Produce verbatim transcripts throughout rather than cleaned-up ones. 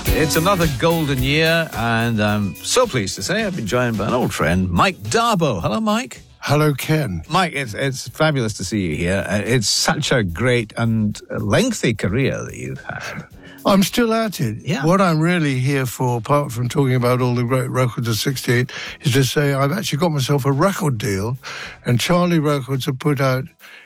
It's another golden year, and I'm so pleased to say I've been joined by an old friend, Mike Darbo. Hello, Mike. Hello, Ken. Mike, it's, it's fabulous to see you here. Uh, It's such a great and lengthy career that you've had. I'm still at it. Yeah. What I'm really here for, apart from talking about all the great records of sixty-eight, is to say I've actually got myself a record deal, and Charlie Records have put out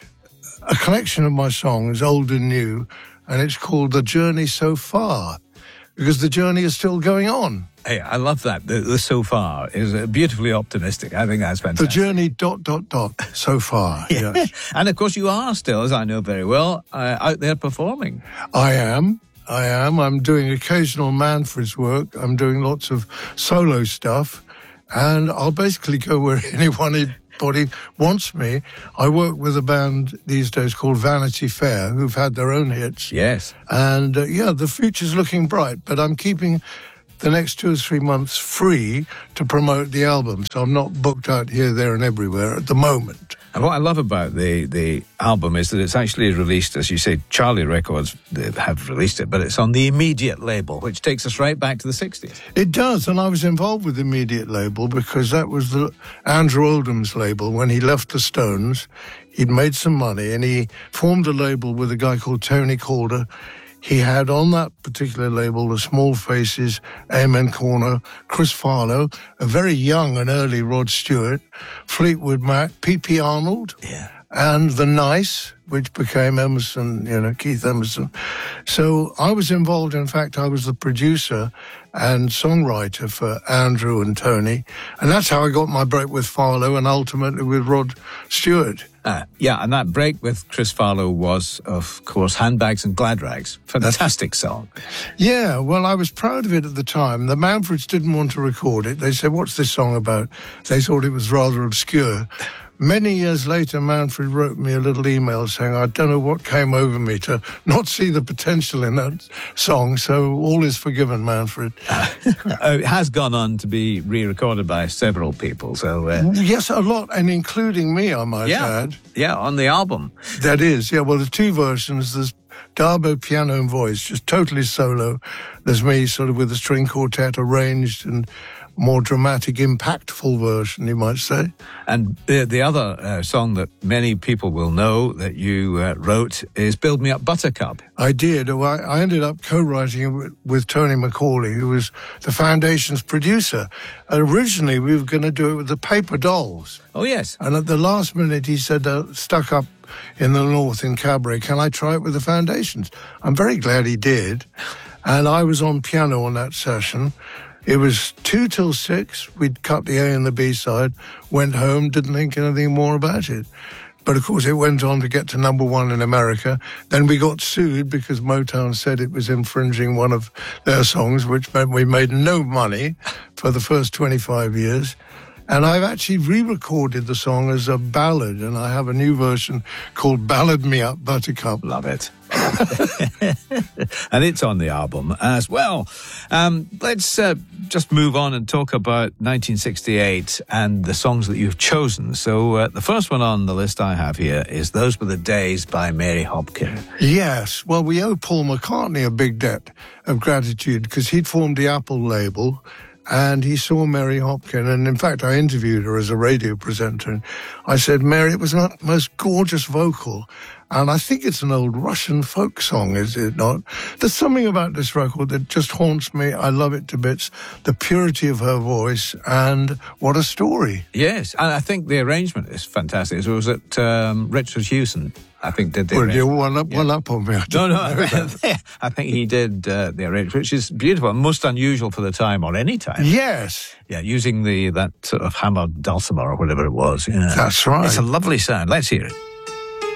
a collection of my songs, old and new, and it's called The Journey So Far, because the journey is still going on. Hey, I love that. The, the so far is uh, beautifully optimistic. I think that's fantastic. The journey dot, dot, dot, so far. Yeah. Yes. And of course, you are still, as I know very well, uh, out there performing. I am. I am. I'm doing occasional Manfred's work. I'm doing lots of solo stuff. And I'll basically go where anyone, anybody wants me. I work with a band these days called Vanity Fair, who've had their own hits. Yes. And, uh, yeah, the future's looking bright. But I'm keeping the next two or three months free to promote the album. So I'm not booked out here, there, and everywhere at the moment. And what I love about the, the album is that it's actually released, as you say, Charlie Records they have released it, but it's on the Immediate label, which takes us right back to the sixties. It does, and I was involved with the Immediate label because that was the Andrew Oldham's label. When he left the Stones, he'd made some money, and he formed a label with a guy called Tony Calder. He had on that particular label the Small Faces, Amen Corner, Chris Farlow, a very young and early Rod Stewart, Fleetwood Mac, P P Arnold, Yeah. and The Nice, which became Emerson, you know, Keith Emerson. So I was involved. In fact, I was the producer and songwriter for Andrew and Tony. And that's how I got my break with Farlow and ultimately with Rod Stewart. Uh, yeah, and that break with Chris Farlow was, of course, Handbags and Glad Rags. Fantastic song. Yeah, well, I was proud of it at the time. The Manfreds didn't want to record it. They said, what's this song about? They thought it was rather obscure. Many years later, Manfred wrote me a little email saying, I don't know what came over me to not see the potential in that song, so all is forgiven, Manfred. Uh, it has gone on to be re-recorded by several people, so... Uh, Yes, a lot, and including me, I might yeah, add. yeah, on the album. That is, yeah, well, the two versions, there's Darbo piano and voice, just totally solo. There's me sort of with a string quartet arranged and more dramatic, impactful version, you might say. And the, the other uh, song that many people will know that you uh, wrote is Build Me Up Buttercup. I did. I, I ended up co-writing it with, with Tony McCauley, who was the Foundation's producer. Originally, we were going to do it with the Paper Dolls. Oh, yes. And at the last minute, he said, uh, stuck up in the north in Cabaret, can I try it with the Foundations? I'm very glad he did. And I was on piano on that session. It was two till six. We'd cut the A and the B side, went home, didn't think anything more about it. But of course, it went on to get to number one in America. Then we got sued because Motown said it was infringing one of their songs, which meant we made no money for the first twenty-five years. And I've actually re-recorded the song as a ballad, and I have a new version called Ballad Me Up Buttercup. Love it. And it's on the album as well. Um, let's uh, just move on and talk about nineteen sixty-eight and the songs that you've chosen. So uh, the first one on the list I have here is Those Were the Days by Mary Hopkin. Yes, well, we owe Paul McCartney a big debt of gratitude because he'd formed the Apple label. And he saw Mary Hopkin, and in fact, I interviewed her as a radio presenter. And I said, Mary, it was the most gorgeous vocal. And I think it's an old Russian folk song, is it not? There's something about this record that just haunts me. I love it to bits. The purity of her voice, and what a story. Yes, and I think the arrangement is fantastic. So was it um, Richard Hewson, I think, did the Well, arrangement. you're one up, Yeah. one up on me. I No, didn't no, know that. I think he did uh, the arrangement, which is beautiful and most unusual for the time or any time. Yes. Yeah, using the that sort of hammered dulcimer or whatever it was. Yeah. That's right. It's a lovely sound. Let's hear it.